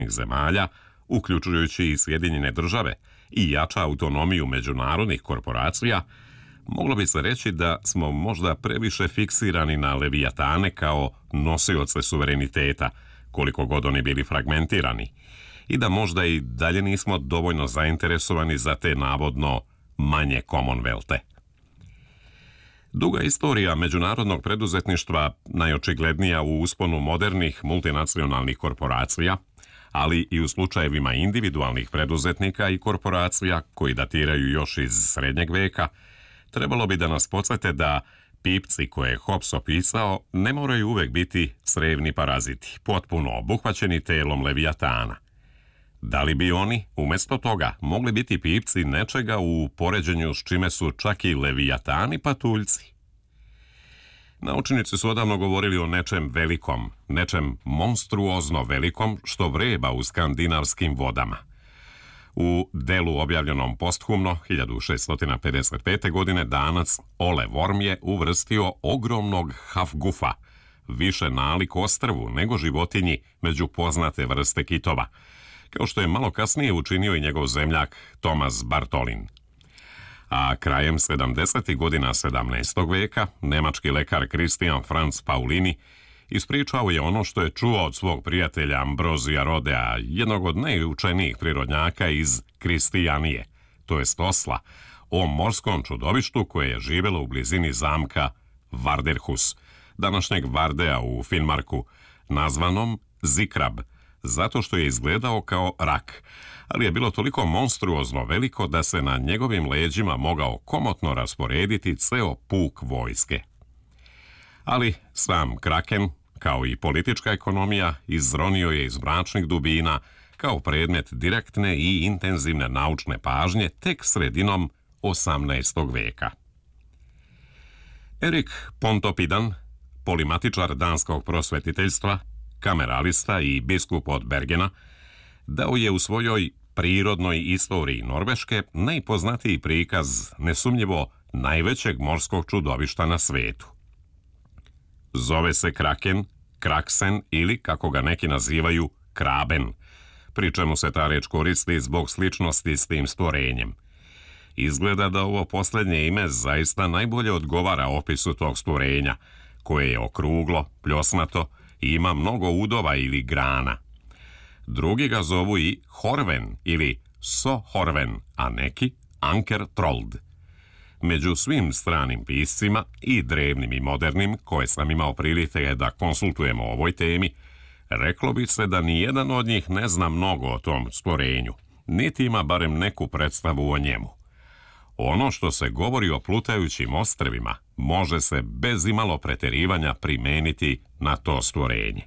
suverenih zemalja, uključujući i Sjedinjene države, i jača autonomiju međunarodnih korporacija, moglo bi se reći da smo možda previše fiksirani na Levijatane kao nosioce suvereniteta, koliko god oni bili fragmentirani, i da možda i dalje nismo dovoljno zainteresovani za te navodno manje Commonwealthe. Duga istorija međunarodnog preduzetništva najočiglednija u usponu modernih multinacionalnih korporacija, ali i u slučajevima individualnih preduzetnika i korporacija koji datiraju još iz srednjeg veka, trebalo bi da nas podsjete da pipci koje je Hobbes opisao ne moraju uvek biti crevni paraziti, potpuno obuhvaćeni telom Levijatana. Da li bi oni, umjesto toga, mogli biti pipci nečega u poređenju s čime su čak i Levijatani patuljci? Naučnici su odavno govorili o nečem velikom, nečem monstruozno velikom što vreba u skandinavskim vodama. U delu objavljenom posthumno 1655. godine Danac Ole Worm je uvrstio ogromnog hafgufa, više nalik ostrvu nego životinji među poznate vrste kitova, kao što je malo kasnije učinio i njegov zemljak Thomas Bartholin. A krajem 70. godina 17. veka nemački lekar Christian Franz Paulini ispričao je ono što je čuo od svog prijatelja Ambrozija Rodea, jednog od najučenijih prirodnjaka iz Kristijanije, to jest Osla, o morskom čudovištu koje je živjelo u blizini zamka Varderhus, današnjeg Vardea u Finnmarku, nazvanom Zikrab, zato što je izgledao kao rak, ali je bilo toliko monstruozno veliko da se na njegovim leđima mogao komotno rasporediti ceo puk vojske. Ali sam Kraken, kao i politička ekonomija, izronio je iz mračnih dubina kao predmet direktne i intenzivne naučne pažnje tek sredinom 18. veka. Erik Pontoppidan, polimatičar danskog prosvetiteljstva, kameralista i biskup od Bergena, dao je u svojoj prirodnoj istoriji Norveške najpoznatiji prikaz nesumnjivo najvećeg morskog čudovišta na svetu. Zove se Kraken, Kraksen ili, kako ga neki nazivaju, Kraben, pri čemu se ta reč koristi zbog sličnosti s tim stvorenjem. Izgleda da ovo posljednje ime zaista najbolje odgovara opisu tog stvorenja, koje je okruglo, pljosnato i ima mnogo udova ili grana. Drugi ga zovu i Horven ili Sohorven, a neki Anker Trold. Među svim stranim piscima, i drevnim i modernim, koje sam imao prilike da konsultujemo o ovoj temi, reklo bi se da nijedan od njih ne zna mnogo o tom stvorenju, niti ima barem neku predstavu o njemu. Ono što se govori o plutajućim ostrvima može se bez imalo preterivanja primeniti na to stvorenje.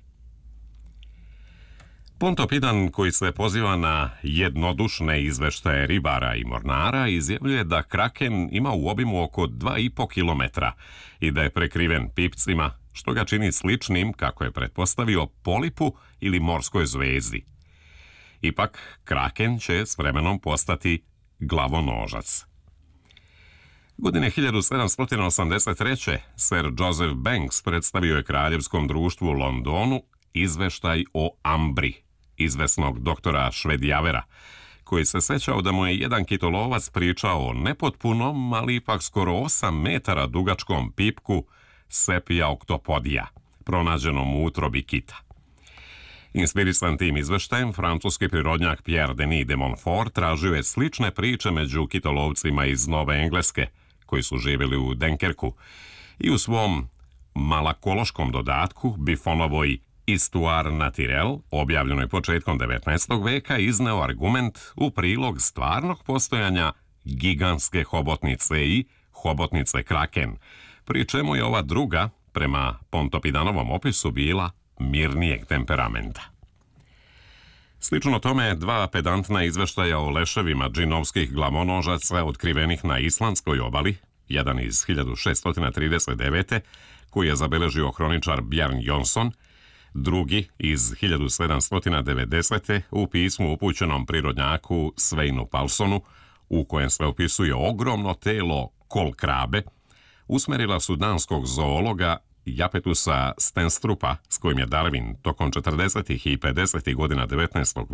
Pontoppidan, koji se poziva na jednodušne izveštaje ribara i mornara, izjavljuje da Kraken ima u obimu oko 2,5 km i da je prekriven pipcima, što ga čini sličnim, kako je pretpostavio, polipu ili morskoj zvezdi. Ipak, Kraken će s vremenom postati glavonožac. Godine 1783. Sir Joseph Banks predstavio je Kraljevskom društvu u Londonu izveštaj o ambri, izvesnog doktora Švedjavera, koji se sećao da mu je jedan kitolovac pričao o nepotpunom, ali ipak skoro 8 metara dugačkom pipku Sepia octopodija, pronađenom u utrobi kita. Inspirisan tim izveštajem, francuski prirodnjak Pierre Denis de Montfort tražio je slične priče među kitolovcima iz Nove Engleske, koji su živjeli u Dunkerku, i u svom malakološkom dodatku Biffonovoj Histoire naturelle, objavljenoj početkom 19. veka, izneo argument u prilog stvarnog postojanja gigantske hobotnice i hobotnice Kraken, pri čemu je ova druga, prema Pontoppidanovom opisu, bila mirnijeg temperamenta. Slično tome, dva pedantna izveštaja o leševima džinovskih glavonožaca otkrivenih na islandskoj obali, jedan iz 1639. koji je zabeležio hroničar Bjarne Jonsson, drugi iz 1790. u pismu upućenom prirodnjaku Sveinu Palsonu, u kojem se opisuje ogromno telo kolkrabe, usmerila su danskog zoologa Japetusa Stenstrupa, s kojim je Darwin tokom 40. i 50. godina 19.